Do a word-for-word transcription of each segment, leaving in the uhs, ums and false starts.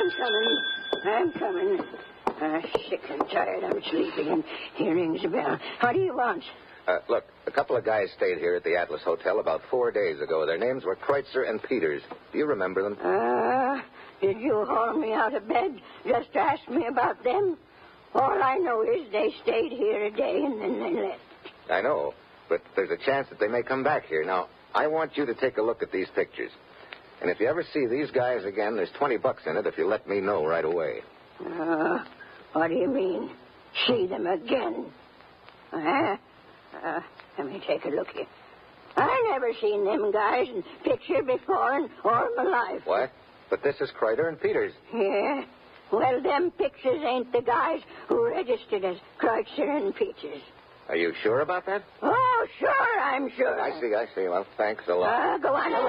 I'm coming. I'm coming. Uh, sick and tired. I'm sleeping, and here rings a bell. What do you want? Uh, look, a couple of guys stayed here at the Atlas Hotel about four days ago. Their names were Kreutzer and Peters. Do you remember them? Ah, uh, did you haul me out of bed just to ask me about them? All I know is they stayed here a day and then they left. I know, but there's a chance that they may come back here. Now, I want you to take a look at these pictures. And if you ever see these guys again, there's twenty bucks in it if you let me know right away. Uh, what do you mean, see them again? Uh-huh. Uh, let me take a look here. I never seen them guys in picture before in all my life. What? But this is Kreutzer and Peters. Yeah? Well, them pictures ain't the guys who registered as Kreutzer and Peters. Are you sure about that? Oh, sure, I'm sure. I see, I see. Well, thanks a lot. Uh, go on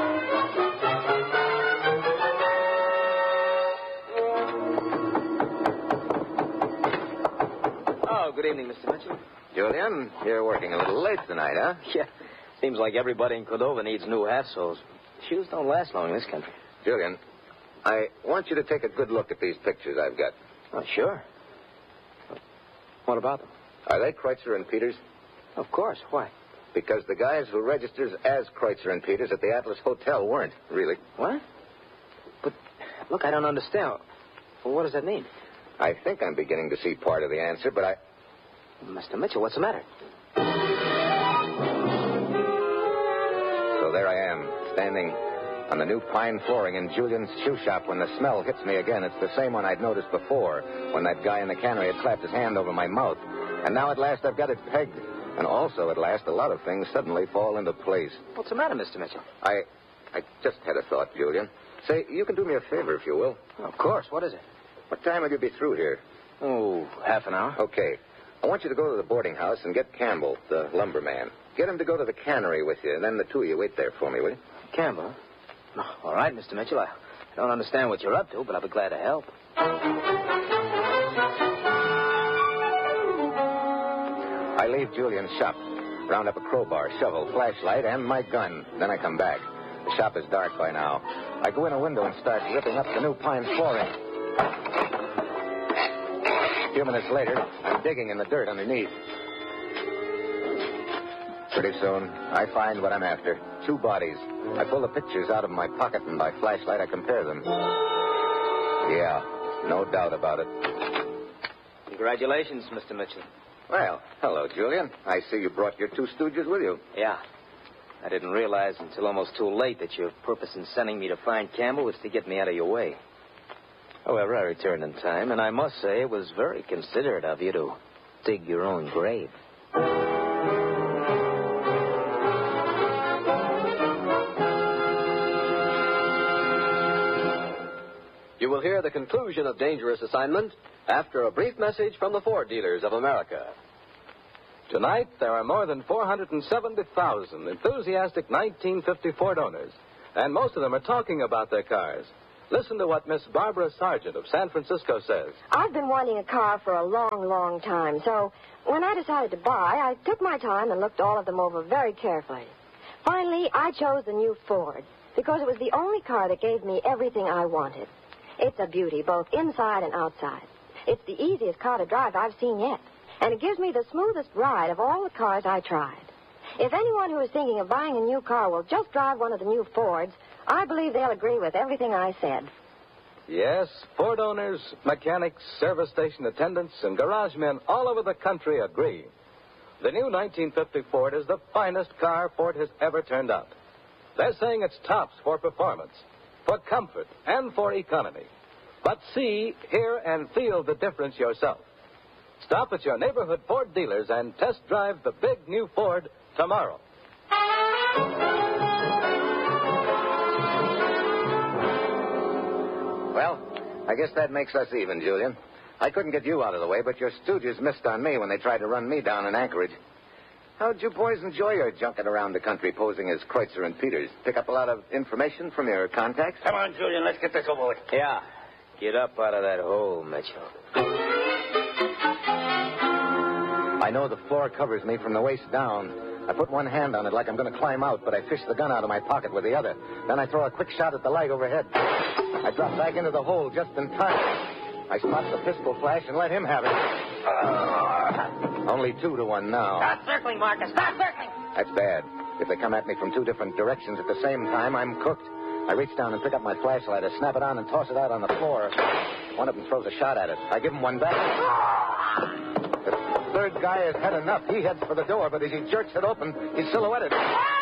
away. Oh, good evening, Mister Mitchell. Julian, you're working a little late tonight, huh? Yeah. Seems like everybody in Cordova needs new half soles. Shoes don't last long in this country. Julian, I want you to take a good look at these pictures I've got. Oh, sure. What about them? Are they Kreutzer and Peters? Of course. Why? Because the guys who registered as Kreutzer and Peters at the Atlas Hotel weren't, really. What? But, look, I don't understand. Well, what does that mean? I think I'm beginning to see part of the answer, but I... Mister Mitchell, what's the matter? So there I am, standing on the new pine flooring in Julian's shoe shop when the smell hits me again. It's the same one I'd noticed before when that guy in the cannery had clapped his hand over my mouth. And now at last I've got it pegged. And also at last a lot of things suddenly fall into place. What's the matter, Mister Mitchell? I I just had a thought, Julian. Say, you can do me a favor if you will. Of course. What is it? What time will you be through here? Oh, half an hour. Okay. I want you to go to the boarding house and get Campbell, the lumberman. Get him to go to the cannery with you, and then the two of you wait there for me, will you? Campbell? Oh, all right, Mister Mitchell. I don't understand what you're up to, but I'll be glad to help. I leave Julian's shop, round up a crowbar, shovel, flashlight, and my gun. Then I come back. The shop is dark by now. I go in a window and start ripping up the new pine flooring. A few minutes later, I'm digging in the dirt underneath. Pretty soon, I find what I'm after. Two bodies. I pull the pictures out of my pocket, and by flashlight, I compare them. Yeah, no doubt about it. Congratulations, Mister Mitchell. Well, hello, Julian. I see you brought your two stooges with you. Yeah. I didn't realize until almost too late that your purpose in sending me to find Campbell was to get me out of your way. However, I returned in time, and I must say it was very considerate of you to dig your own grave. You will hear the conclusion of Dangerous Assignment after a brief message from the Ford dealers of America. Tonight, there are more than four hundred seventy thousand enthusiastic nineteen fifty Ford owners, and most of them are talking about their cars. Listen to what Miss Barbara Sargent of San Francisco says. I've been wanting a car for a long, long time, so when I decided to buy, I took my time and looked all of them over very carefully. Finally, I chose the new Ford because it was the only car that gave me everything I wanted. It's a beauty, both inside and outside. It's the easiest car to drive I've seen yet, and it gives me the smoothest ride of all the cars I tried. If anyone who is thinking of buying a new car will just drive one of the new Fords, I believe they'll agree with everything I said. Yes, Ford owners, mechanics, service station attendants, and garage men all over the country agree. The new nineteen fifty Ford is the finest car Ford has ever turned out. They're saying it's tops for performance, for comfort, and for economy. But see, hear, and feel the difference yourself. Stop at your neighborhood Ford dealers and test drive the big new Ford tomorrow. Well, I guess that makes us even, Julian. I couldn't get you out of the way, but your stooges missed on me when they tried to run me down in Anchorage. How'd you boys enjoy your junket around the country posing as Kreutzer and Peters? Pick up a lot of information from your contacts? Come on, Julian, let's get this over with. Yeah. Get up out of that hole, Mitchell. I know the floor covers me from the waist down. I put one hand on it like I'm going to climb out, but I fish the gun out of my pocket with the other. Then I throw a quick shot at the light overhead. I drop back into the hole just in time. I spot the pistol flash and let him have it. Uh, only two to one now. Start circling, Marcus. Start circling. That's bad. If they come at me from two different directions at the same time, I'm cooked. I reach down and pick up my flashlight. I snap it on and toss it out on the floor. One of them throws a shot at it. I give him one back. The third guy has had enough. He heads for the door, but as he jerks it open, he's silhouetted.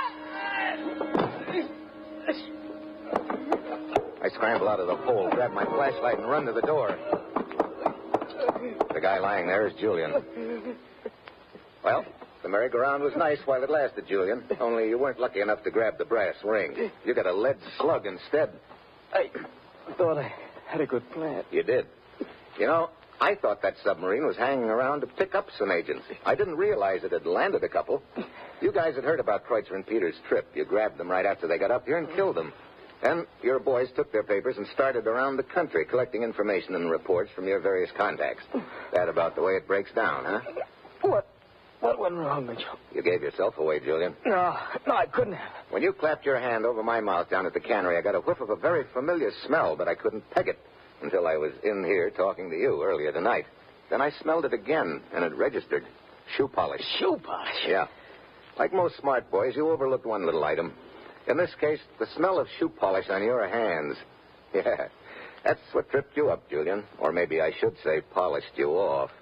I scramble out of the hole, grab my flashlight, and run to the door. The guy lying there is Julian. Well, the merry-go-round was nice while it lasted, Julian. Only you weren't lucky enough to grab the brass ring. You got a lead slug instead. I thought I had a good plan. You did. You know, I thought that submarine was hanging around to pick up some agents. I didn't realize it had landed a couple. You guys had heard about Kreutzer and Peter's trip. You grabbed them right after they got up here and killed them. Then your boys took their papers and started around the country collecting information and reports from your various contacts. That about the way it breaks down, huh? What? What went wrong, Mitchell? You gave yourself away, Julian. No, no, I couldn't have. When you clapped your hand over my mouth down at the cannery, I got a whiff of a very familiar smell, but I couldn't peg it until I was in here talking to you earlier tonight. Then I smelled it again, and it registered. Shoe polish. Shoe polish? Yeah. Like most smart boys, you overlooked one little item. In this case, the smell of shoe polish on your hands. Yeah, that's what tripped you up, Julian. Or maybe I should say polished you off.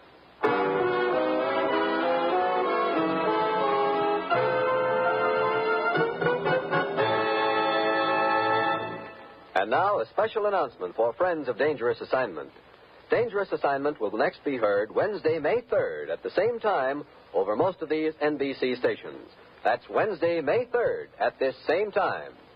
And now, a special announcement for friends of Dangerous Assignment. Dangerous Assignment will next be heard Wednesday, May third, at the same time over most of these N B C stations. That's Wednesday, May third, at this same time.